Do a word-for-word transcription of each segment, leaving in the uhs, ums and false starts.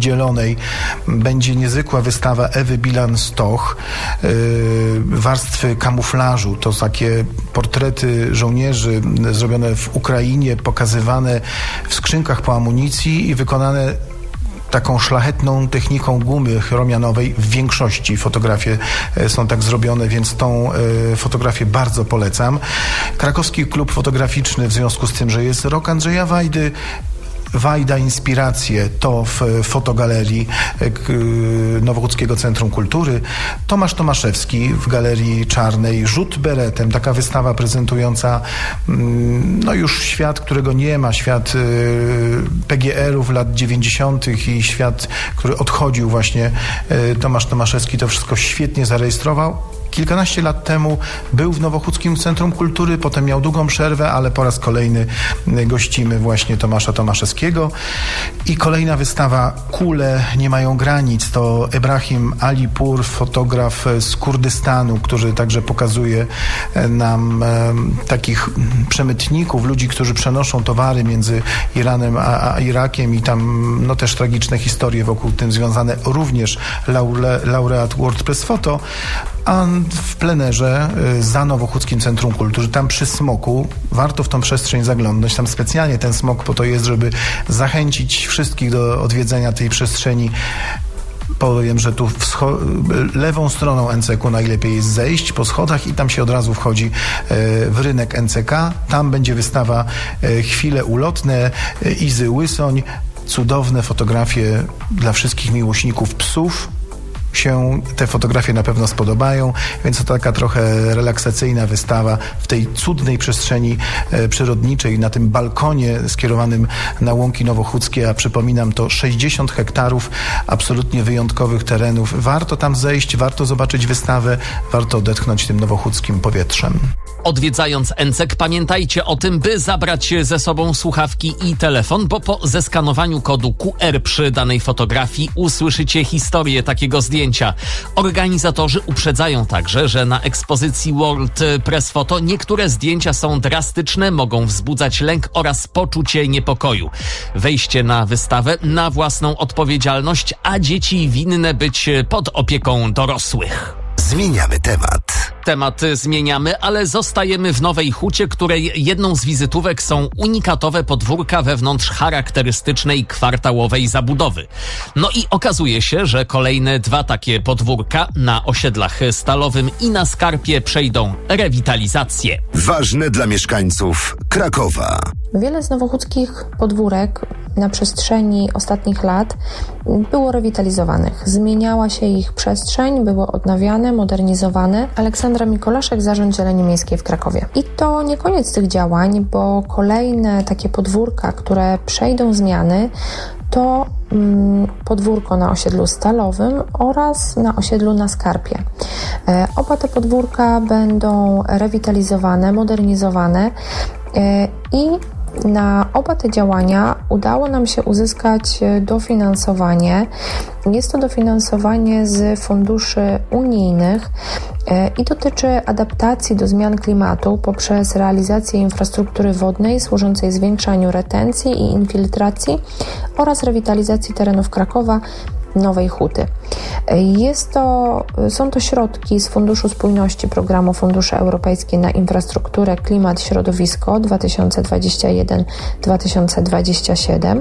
Zielonej będzie niezwykła wystawa Ewy Bilan-Stoch, warstwy kamuflażu. To takie portrety żołnierzy zrobione w Ukrainie, pokazywane w skrzynkach po amunicji i wykonane taką szlachetną techniką gumy chromianowej. W większości fotografie są tak zrobione, więc tą fotografię bardzo polecam. Krakowski Klub Fotograficzny, w związku z tym, że jest rok Andrzeja Wajdy, Wajda Inspiracje, to w fotogalerii Nowochódzkiego Centrum Kultury. Tomasz Tomaszewski w Galerii Czarnej, Rzut beretem, taka wystawa prezentująca no już świat, którego nie ma, świat P G R-ów lat dziewięćdziesiątych i świat, który odchodził właśnie. Tomasz Tomaszewski to wszystko świetnie zarejestrował. Kilkanaście lat temu był w Nowochódzkim Centrum Kultury, potem miał długą przerwę, ale po raz kolejny gościmy właśnie Tomasza Tomaszewskiego. I kolejna wystawa Kule nie mają granic. To Ebrahim Alipur, fotograf z Kurdystanu, który także pokazuje nam e, takich przemytników, ludzi, którzy przenoszą towary między Iranem a, a Irakiem i tam no też tragiczne historie wokół tym związane. Również laure, laureat World Press Photo. A w plenerze za Nowochódzkim Centrum Kultury, tam przy smoku, warto w tą przestrzeń zaglądać. Tam specjalnie ten smok po to jest, żeby zachęcić wszystkich do odwiedzenia tej przestrzeni. Powiem, że tu wscho- lewą stroną N C K najlepiej jest zejść po schodach i tam się od razu wchodzi e, w rynek N C K. Tam będzie wystawa e, Chwile ulotne e, Izy Łysoń. Cudowne fotografie dla wszystkich miłośników psów. Się te fotografie na pewno spodobają, więc to taka trochę relaksacyjna wystawa w tej cudnej przestrzeni e, przyrodniczej, na tym balkonie skierowanym na łąki nowochódzkie, a przypominam, to sześćdziesiąt hektarów absolutnie wyjątkowych terenów. Warto tam zejść, warto zobaczyć wystawę, warto odetchnąć tym nowochódzkim powietrzem. Odwiedzając N C K pamiętajcie o tym, by zabrać ze sobą słuchawki i telefon, bo po zeskanowaniu kodu Q R przy danej fotografii usłyszycie historię takiego zdjęcia. Organizatorzy uprzedzają także, że na ekspozycji World Press Photo niektóre zdjęcia są drastyczne, mogą wzbudzać lęk oraz poczucie niepokoju. Wejście na wystawę na własną odpowiedzialność, a dzieci winne być pod opieką dorosłych. Zmieniamy temat. Temat zmieniamy, ale zostajemy w Nowej Hucie, której jedną z wizytówek są unikatowe podwórka wewnątrz charakterystycznej kwartałowej zabudowy. No i okazuje się, że kolejne dwa takie podwórka na osiedlach Stalowym i na Skarpie przejdą rewitalizację. Ważne dla mieszkańców Krakowa. Wiele z nowochódzkich podwórek na przestrzeni ostatnich lat było rewitalizowanych. Zmieniała się ich przestrzeń, były odnawiane, modernizowane. Aleksandra Mikolaszek, Zarząd Zieleni Miejskiej w Krakowie. I to nie koniec tych działań, bo kolejne takie podwórka, które przejdą zmiany, to mm, podwórko na osiedlu Stalowym oraz na osiedlu na Skarpie. E, oba te podwórka będą rewitalizowane, modernizowane e, i na oba te działania udało nam się uzyskać dofinansowanie. Jest to dofinansowanie z funduszy unijnych i dotyczy adaptacji do zmian klimatu poprzez realizację infrastruktury wodnej służącej zwiększaniu retencji i infiltracji oraz rewitalizacji terenów Krakowa, Nowej Huty. Jest to, są to środki z Funduszu Spójności Programu Fundusze Europejskie na Infrastrukturę, Klimat, Środowisko dwa tysiące dwadzieścia jeden do dwa tysiące dwudziestego siódmego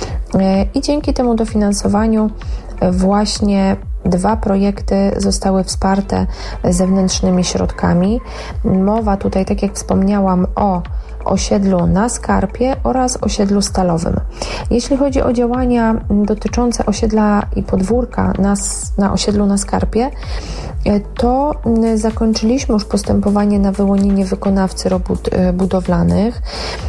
i dzięki temu dofinansowaniu właśnie dwa projekty zostały wsparte zewnętrznymi środkami. Mowa tutaj, tak jak wspomniałam, o osiedlu na Skarpie oraz osiedlu Stalowym. Jeśli chodzi o działania dotyczące osiedla i podwórka na, na osiedlu na Skarpie, to zakończyliśmy już postępowanie na wyłonienie wykonawcy robót budowlanych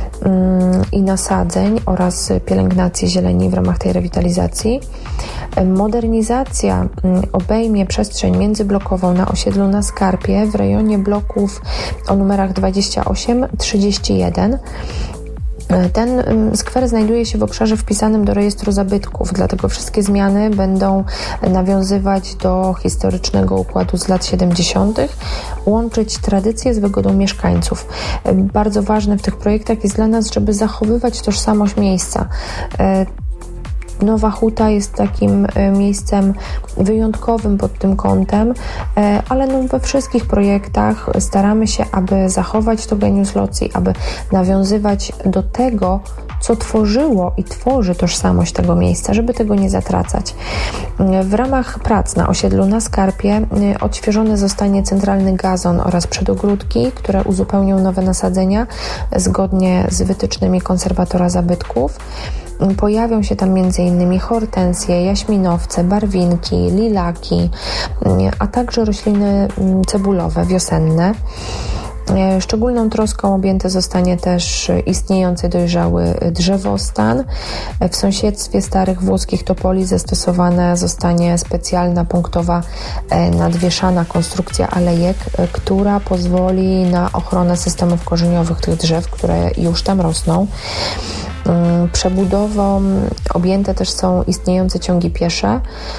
i nasadzeń oraz pielęgnacji zieleni w ramach tej rewitalizacji. Modernizacja obejmie przestrzeń międzyblokową na osiedlu na Skarpie w rejonie bloków o numerach dwadzieścia osiem trzydzieści jeden. Ten skwer znajduje się w obszarze wpisanym do rejestru zabytków, dlatego wszystkie zmiany będą nawiązywać do historycznego układu z lat siedemdziesiątych, łączyć tradycje z wygodą mieszkańców. Bardzo ważne w tych projektach jest dla nas, żeby zachowywać tożsamość miejsca. Nowa Huta jest takim miejscem wyjątkowym pod tym kątem, ale no we wszystkich projektach staramy się, aby zachować to genius loci, aby nawiązywać do tego, co tworzyło i tworzy tożsamość tego miejsca, żeby tego nie zatracać. W ramach prac na osiedlu na Skarpie odświeżony zostanie centralny gazon oraz przedogródki, które uzupełnią nowe nasadzenia zgodnie z wytycznymi konserwatora zabytków. Pojawią się tam między innymi hortensje, jaśminowce, barwinki, lilaki, a także rośliny cebulowe, wiosenne. Szczególną troską objęty zostanie też istniejący dojrzały drzewostan. W sąsiedztwie starych włoskich topoli zastosowana zostanie specjalna punktowa nadwieszana konstrukcja alejek, która pozwoli na ochronę systemów korzeniowych tych drzew, które już tam rosną. Przebudową objęte też są istniejące ciągi piesze.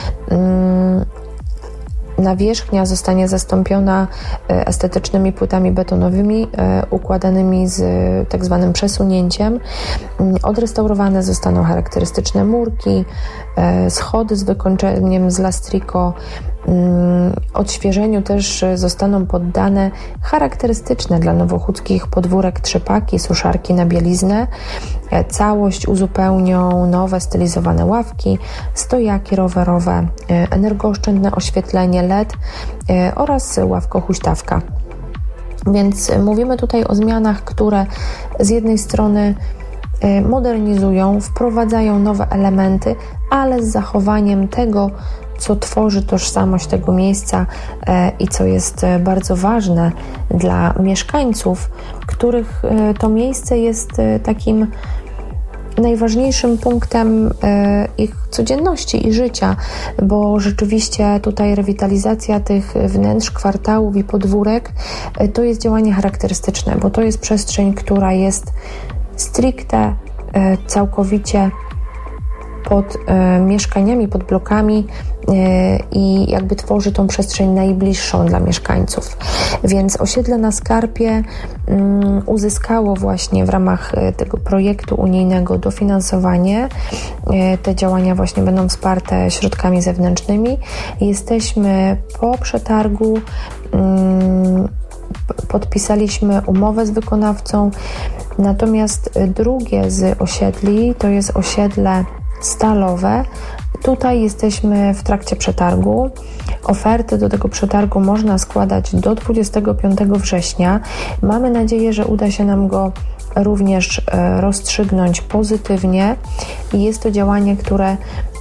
Nawierzchnia zostanie zastąpiona estetycznymi płytami betonowymi układanymi z tak zwanym przesunięciem. Odrestaurowane zostaną charakterystyczne murki, schody z wykończeniem z lastriko. Odświeżeniu też zostaną poddane charakterystyczne dla nowochódzkich podwórek trzepaki, suszarki na bieliznę. Całość uzupełnią nowe stylizowane ławki, stojaki rowerowe, energooszczędne oświetlenie L E D oraz ławko-huśtawka. Więc mówimy tutaj o zmianach, które z jednej strony modernizują, wprowadzają nowe elementy, ale z zachowaniem tego, co tworzy tożsamość tego miejsca i co jest bardzo ważne dla mieszkańców, których to miejsce jest takim najważniejszym punktem ich codzienności i życia, bo rzeczywiście tutaj rewitalizacja tych wnętrz, kwartałów i podwórek to jest działanie charakterystyczne, bo to jest przestrzeń, która jest stricte, całkowicie pod e, mieszkaniami, pod blokami e, i jakby tworzy tą przestrzeń najbliższą dla mieszkańców. Więc osiedle na Skarpie mm, uzyskało właśnie w ramach e, tego projektu unijnego dofinansowanie. E, te działania właśnie będą wsparte środkami zewnętrznymi. Jesteśmy po przetargu. Mm, podpisaliśmy umowę z wykonawcą, natomiast drugie z osiedli to jest osiedle Stalowe. Tutaj jesteśmy w trakcie przetargu. Oferty do tego przetargu można składać do dwudziestego piątego września. Mamy nadzieję, że uda się nam go również rozstrzygnąć pozytywnie i jest to działanie, które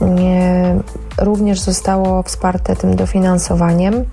również zostało wsparte tym dofinansowaniem.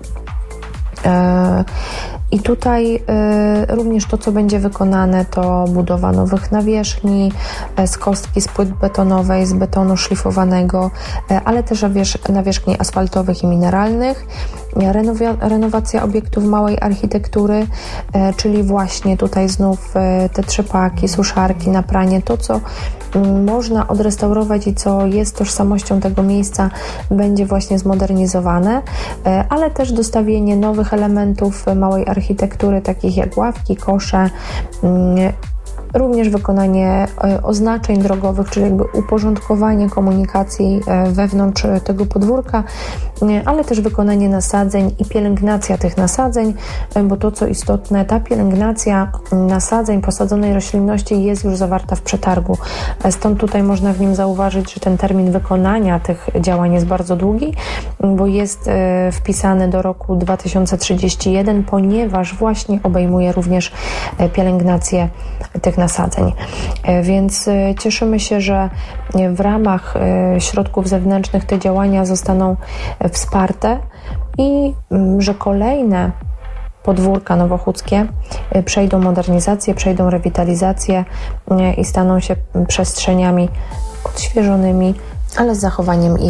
I tutaj y, również to, co będzie wykonane, to budowa nowych nawierzchni z kostki, z płyt betonowej, z betonu szlifowanego, y, ale też nawierzchni asfaltowych i mineralnych, renowa- renowacja obiektów małej architektury, y, czyli właśnie tutaj znów y, te trzepaki, suszarki na pranie, to co można odrestaurować i co jest tożsamością tego miejsca, będzie właśnie zmodernizowane, ale też dostawienie nowych elementów małej architektury, takich jak ławki, kosze, również wykonanie oznaczeń drogowych, czyli jakby uporządkowanie komunikacji wewnątrz tego podwórka, ale też wykonanie nasadzeń i pielęgnacja tych nasadzeń, bo to, co istotne, ta pielęgnacja nasadzeń, posadzonej roślinności jest już zawarta w przetargu. Stąd tutaj można w nim zauważyć, że ten termin wykonania tych działań jest bardzo długi, bo jest wpisany do roku dwa tysiące trzydziestego pierwszego, ponieważ właśnie obejmuje również pielęgnację tych nasadzeń. Więc cieszymy się, że w ramach środków zewnętrznych te działania zostaną wsparte i że kolejne podwórka nowochódzkie przejdą modernizację, przejdą rewitalizację i staną się przestrzeniami odświeżonymi, ale z zachowaniem ich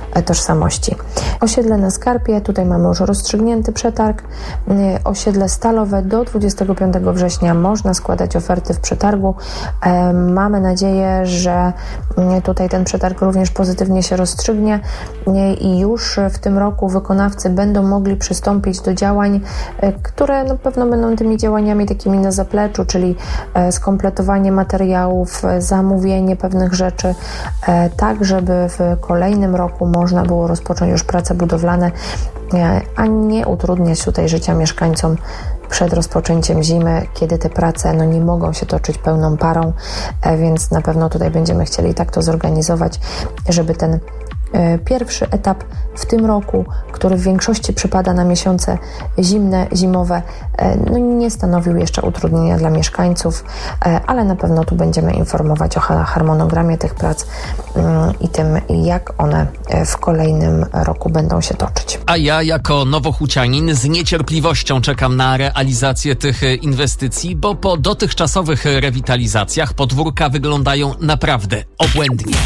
tożsamości. Osiedle na Skarpie, tutaj mamy już rozstrzygnięty przetarg. Osiedle Stalowe do dwudziestego piątego września można składać oferty w przetargu. Mamy nadzieję, że tutaj ten przetarg również pozytywnie się rozstrzygnie i już w tym roku wykonawcy będą mogli przystąpić do działań, które na pewno będą tymi działaniami takimi na zapleczu, czyli skompletowanie materiałów, zamówienie pewnych rzeczy, tak żeby w kolejnym roku można było rozpocząć już prace budowlane, a nie utrudniać tutaj życia mieszkańcom przed rozpoczęciem zimy, kiedy te prace no, nie mogą się toczyć pełną parą, więc na pewno tutaj będziemy chcieli tak to zorganizować, żeby ten pierwszy etap w tym roku, który w większości przypada na miesiące zimne, zimowe, no nie stanowił jeszcze utrudnienia dla mieszkańców, ale na pewno tu będziemy informować o harmonogramie tych prac i tym, jak one w kolejnym roku będą się toczyć. A ja jako nowohucianin z niecierpliwością czekam na realizację tych inwestycji, bo po dotychczasowych rewitalizacjach podwórka wyglądają naprawdę obłędnie.